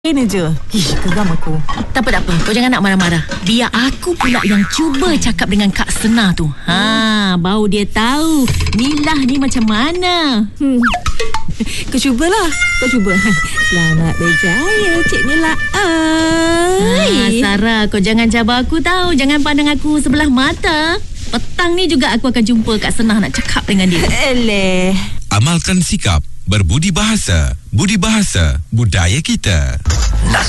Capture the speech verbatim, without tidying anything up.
Ini je. Ih, geram aku. Tak apa, tak apa. Kau jangan nak marah-marah. Biar aku pula yang cuba cakap dengan Kak Sena tu. Ha, baru dia tahu Milah ni macam mana. Hmm. Kau cubalah. Kau cuba. Selamat berjaya, Cik Milah. Ha, Sarah, kau jangan cabar aku tahu. Jangan pandang aku sebelah mata. Petang ni juga aku akan jumpa Kak Sena nak cakap dengan dia. Eleh. Amalkan sikap berbudi bahasa. Budi bahasa budaya kita. Nak